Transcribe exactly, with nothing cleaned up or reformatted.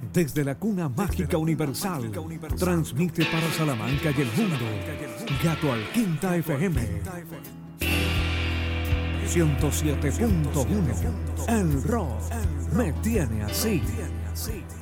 Desde la cuna mágica universal, transmite para Salamanca y el mundo, Gato Alquinta F M, ciento siete punto uno. El rock me tiene así.